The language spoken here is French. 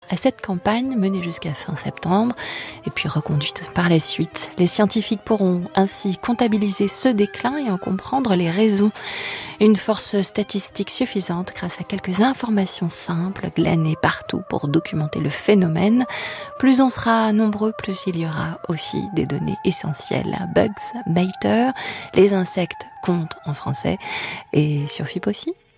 à cette campagne menée jusqu'à fin septembre et puis reconduite par la suite. Les scientifiques pourront ainsi comptabiliser ce déclin et en comprendre les raisons. Une force statistique suffisante grâce à quelques informations simples glanées partout pour documenter le phénomène. Plus on sera nombreux, plus il y aura aussi des données essentielles. Bugs matter, les insectes comptent en français et sur FIP aussi.